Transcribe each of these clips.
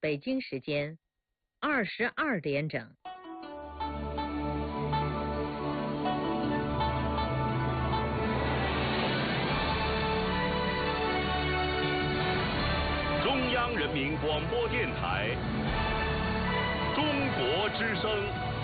北京时间22点整。 中央人民广播电台中国之声。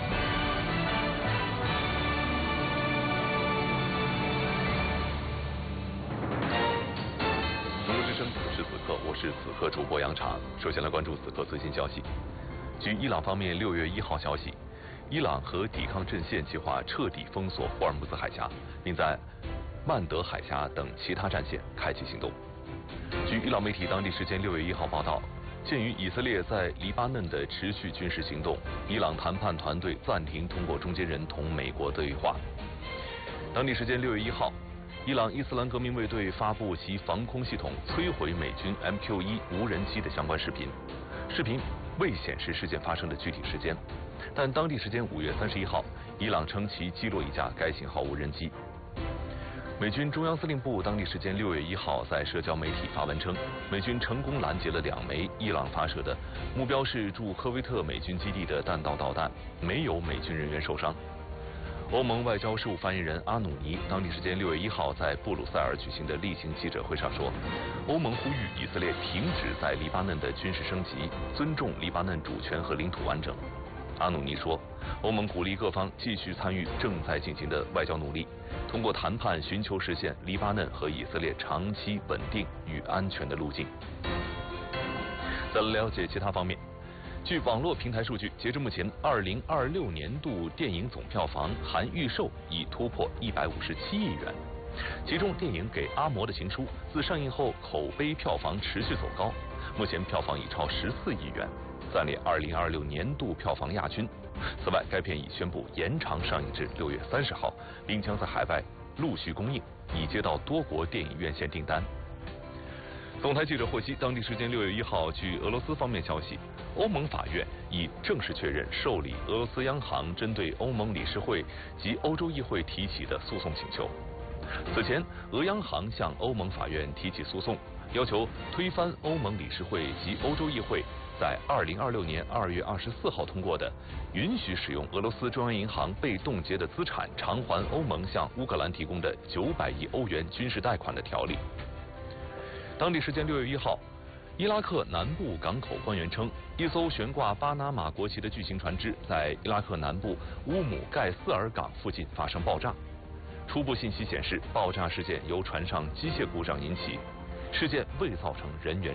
中国之声，此时此刻，我是此刻主播杨畅。首先来关注此刻最新消息。据伊朗方面6月1号消息，伊朗和抵抗阵线计划彻底封锁霍尔木兹海峡，并在曼德海峡等其他战线开启行动。据伊朗媒体当地时间6月1号报道，鉴于以色列在黎巴嫩的持续军事行动，伊朗谈判团队暂停通过中间人同美国对话。当地时间6月1号，伊朗伊斯兰革命卫队发布其防空系统摧毁美军 MQ-1无人机的相关视频，视频未显示事件发生的具体时间，但当地时间5月31号，伊朗称其击落一架该型号无人机。美军中央司令部当地时间6月1号在社交媒体发文称，美军成功拦截了2枚伊朗发射的目标是驻科威特美军基地的弹道导弹，没有美军人员受伤。欧盟外交事务发言人阿努尼当地时间6月1号在布鲁塞尔举行的例行记者会上说，欧盟呼吁以色列停止在黎巴嫩的军事升级，尊重黎巴嫩主权和领土完整。阿努尼说，欧盟鼓励各方继续参与正在进行的外交努力，通过谈判寻求实现黎巴嫩和以色列长期稳定与安全的路径。再来了解其他方面。据网络平台数据，截至目前，2026年度电影总票房含预售已突破157亿元，其中电影《给阿嬷的情书》自上映后口碑票房持续走高，目前票房已超14亿元，暂列2026年度票房亚军。此外，该片已宣布延长上映至6月30号，并将在海外陆续公映，已接到多国电影院线订单。总台记者获悉，当地时间6月1号，据俄罗斯方面消息，欧盟法院已正式确认受理俄罗斯央行针对欧盟理事会及欧洲议会提起的诉讼请求。此前，俄央行向欧盟法院提起诉讼，要求推翻欧盟理事会及欧洲议会在2026年2月24号通过的允许使用俄罗斯中央银行被冻结的资产偿还欧盟向乌克兰提供的900亿欧元军事贷款的条例。当地时间6月1号，伊拉克南部港口官员称，一艘悬挂巴拿马国旗的巨型船只在伊拉克南部乌姆盖斯尔港附近发生爆炸。初步信息显示，爆炸事件由船上机械故障引起，事件未造成人员